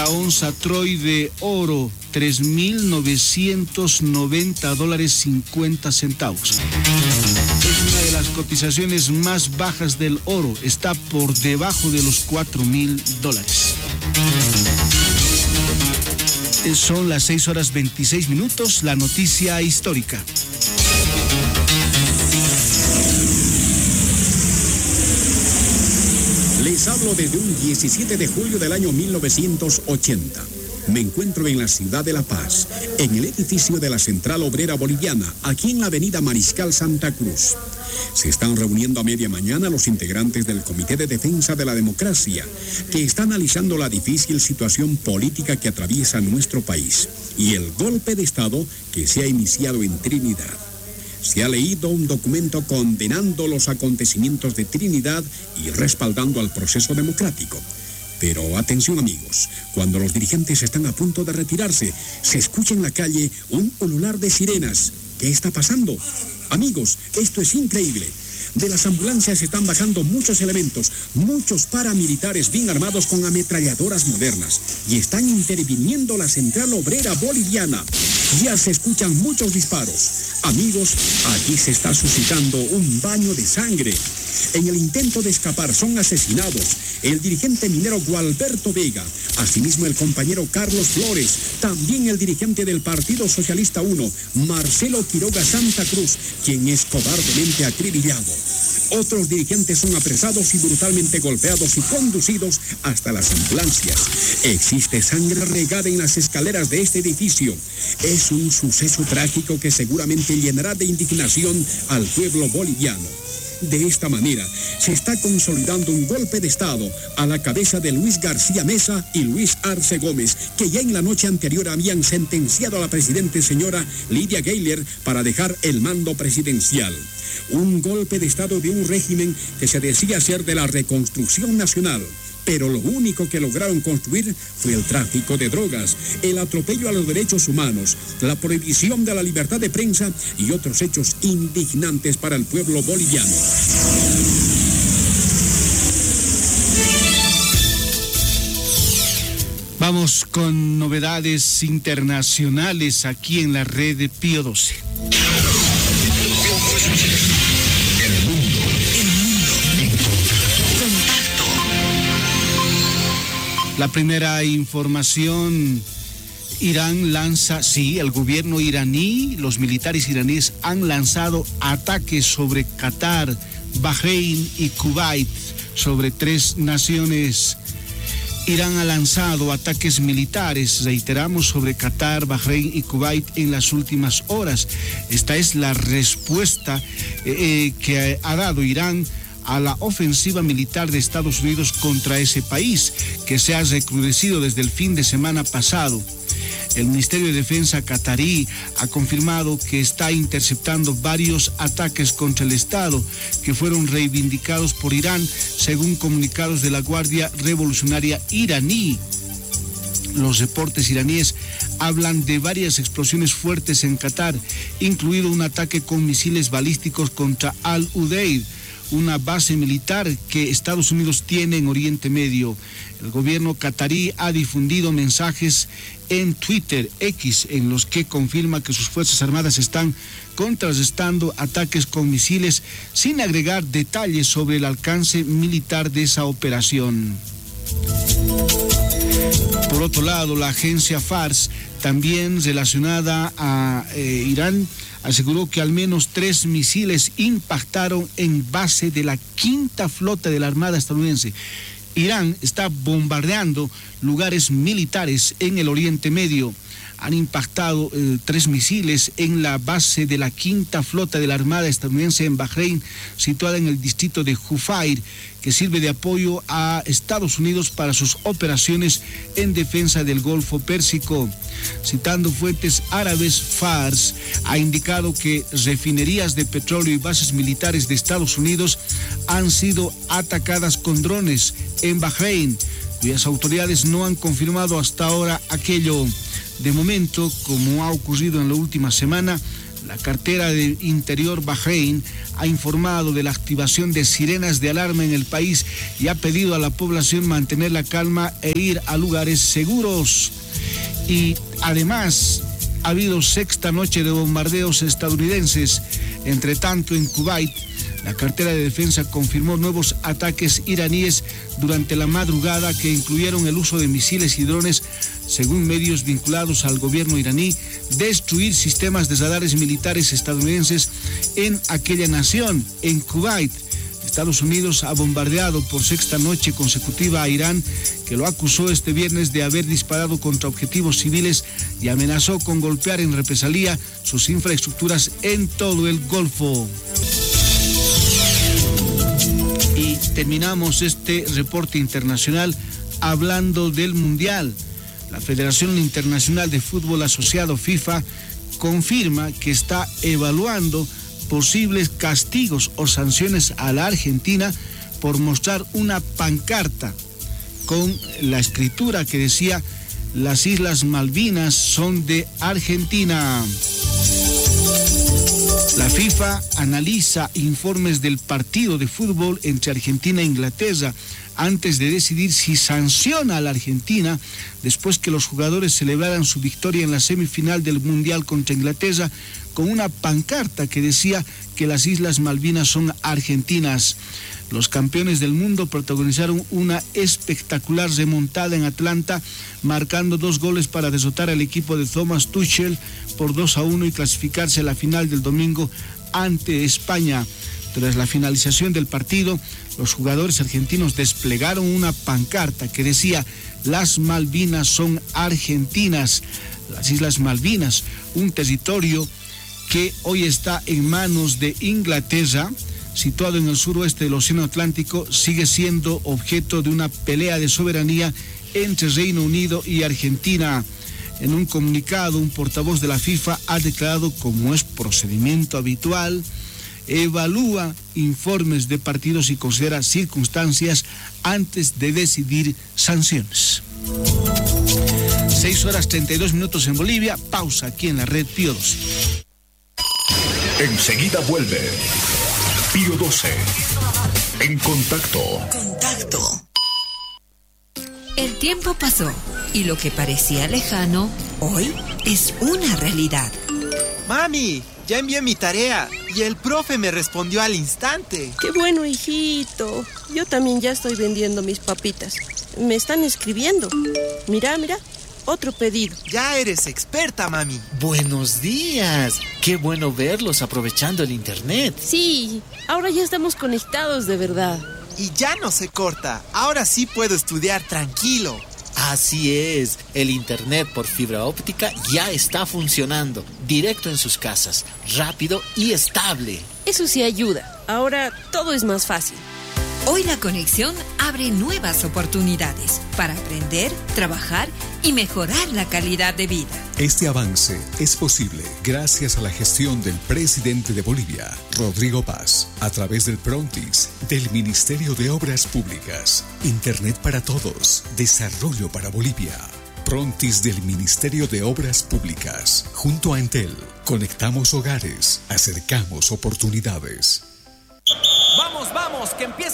onza Troy de oro, $3,990.50. Es una de las cotizaciones más bajas del oro, está por debajo de los $4,000. Son las 6:26, la noticia histórica. Les hablo desde un 17 de julio del año 1980. Me encuentro en la ciudad de La Paz, en el edificio de la Central Obrera Boliviana, aquí en la avenida Mariscal Santa Cruz. Se están reuniendo a media mañana los integrantes del Comité de Defensa de la Democracia, que está analizando la difícil situación política que atraviesa nuestro país y el golpe de Estado que se ha iniciado en Trinidad. Se ha leído un documento condenando los acontecimientos de Trinidad y respaldando al proceso democrático. Pero atención amigos, cuando los dirigentes están a punto de retirarse, se escucha en la calle un ulular de sirenas. ¿Qué está pasando? Amigos, esto es increíble. De las ambulancias están bajando muchos elementos, muchos paramilitares bien armados con ametralladoras modernas, y están interviniendo la Central Obrera Boliviana. Ya se escuchan muchos disparos. Amigos, aquí se está suscitando un baño de sangre. En el intento de escapar son asesinados el dirigente minero Gualberto Vega, asimismo el compañero Carlos Flores, también el dirigente del Partido Socialista 1, Marcelo Quiroga Santa Cruz, quien es cobardemente acribillado. Otros dirigentes son apresados y brutalmente golpeados y conducidos hasta las ambulancias. Existe sangre regada en las escaleras de este edificio. Es un suceso trágico que seguramente llenará de indignación al pueblo boliviano. De esta manera, se está consolidando un golpe de Estado a la cabeza de Luis García Mesa y Luis Arce Gómez, que ya en la noche anterior habían sentenciado a la presidenta señora Lidia Gayler para dejar el mando presidencial. Un golpe de Estado de un régimen que se decía ser de la reconstrucción nacional. Pero lo único que lograron construir fue el tráfico de drogas, el atropello a los derechos humanos, la prohibición de la libertad de prensa y otros hechos indignantes para el pueblo boliviano. Vamos con novedades internacionales aquí en la red de Pío XII. La primera información, Irán lanza, el gobierno iraní, los militares iraníes han lanzado ataques sobre Qatar, Bahrein y Kuwait, sobre 3 naciones. Irán ha lanzado ataques militares, reiteramos, sobre Qatar, Bahrein y Kuwait en las últimas horas. Esta es la respuesta que ha dado Irán a la ofensiva militar de Estados Unidos contra ese país, que se ha recrudecido desde el fin de semana pasado. El Ministerio de Defensa catarí ha confirmado que está interceptando varios ataques contra el Estado que fueron reivindicados por Irán, según comunicados de la Guardia Revolucionaria iraní. Los reportes iraníes hablan de varias explosiones fuertes en Qatar, incluido un ataque con misiles balísticos contra Al-Udeid, una base militar que Estados Unidos tiene en Oriente Medio. El gobierno catarí ha difundido mensajes en Twitter X en los que confirma que sus Fuerzas Armadas están contrarrestando ataques con misiles, sin agregar detalles sobre el alcance militar de esa operación. Por otro lado, la agencia Fars, también relacionada a Irán, aseguró que al menos 3 misiles impactaron en base de la 5ª flota de la Armada estadounidense. Irán está bombardeando lugares militares en el Oriente Medio. Han impactado 3 misiles en la base de la 5ª flota de la Armada estadounidense en Bahrein, situada en el distrito de Jufair, que sirve de apoyo a Estados Unidos para sus operaciones en defensa del Golfo Pérsico. Citando fuentes árabes, Fars ha indicado que refinerías de petróleo y bases militares de Estados Unidos han sido atacadas con drones en Bahrein, cuyas autoridades no han confirmado hasta ahora aquello. De momento, como ha ocurrido en la última semana, La cartera de Interior Bahrein ha informado de la activación de sirenas de alarma en el país y ha pedido a la población mantener la calma e ir a lugares seguros. Y además ha habido sexta noche de bombardeos estadounidenses. Entre tanto, en Kuwait, la cartera de defensa confirmó nuevos ataques iraníes durante la madrugada que incluyeron el uso de misiles y drones, según medios vinculados al gobierno iraní, destruir sistemas de radares militares estadounidenses en aquella nación. En Kuwait, Estados Unidos ha bombardeado por sexta noche consecutiva a Irán, que lo acusó este viernes de haber disparado contra objetivos civiles y amenazó con golpear en represalia sus infraestructuras en todo el Golfo. Y terminamos este reporte internacional hablando del Mundial. La Federación Internacional de Fútbol Asociado FIFA confirma que está evaluando posibles castigos o sanciones a la Argentina por mostrar una pancarta con la escritura que decía: las Islas Malvinas son de Argentina. La FIFA analiza informes del partido de fútbol entre Argentina e Inglaterra antes de decidir si sanciona a la Argentina después que los jugadores celebraran su victoria en la semifinal del Mundial contra Inglaterra con una pancarta que decía que las Islas Malvinas son argentinas. Los campeones del mundo protagonizaron una espectacular remontada en Atlanta, marcando 2 goles para derrotar al equipo de Thomas Tuchel por 2-1 y clasificarse a la final del domingo ante España. Tras la finalización del partido, los jugadores argentinos desplegaron una pancarta que decía: las Malvinas son argentinas. Las Islas Malvinas, un territorio que hoy está en manos de Inglaterra, situado en el suroeste del Océano Atlántico, sigue siendo objeto de una pelea de soberanía entre Reino Unido y Argentina. En un comunicado, un portavoz de la FIFA ha declarado, como es procedimiento habitual, evalúa informes de partidos y considera circunstancias antes de decidir sanciones. 6:32 en Bolivia, pausa aquí en la red Pío 12. Enseguida vuelve Pío 12. En contacto. El tiempo pasó y lo que parecía lejano, hoy es una realidad. Mami, ya envié mi tarea y el profe me respondió al instante. Qué bueno, hijito. Yo también ya estoy vendiendo mis papitas. Me están escribiendo. Mira, otro pedido. Ya eres experta, mami. Buenos días. Qué bueno verlos aprovechando el internet. Sí, ahora ya estamos conectados de verdad. Y ya no se corta. Ahora sí puedo estudiar tranquilo. Así es, el internet por fibra óptica ya está funcionando, directo en sus casas, rápido y estable. Eso sí ayuda. Ahora todo es más fácil. Hoy la conexión abre nuevas oportunidades para aprender, trabajar y mejorar la calidad de vida. Este avance es posible gracias a la gestión del presidente de Bolivia, Rodrigo Paz, a través del Prontis, del Ministerio de Obras Públicas. Internet para todos, desarrollo para Bolivia. Prontis del Ministerio de Obras Públicas. Junto a Entel, conectamos hogares, acercamos oportunidades. Vamos, que empieza.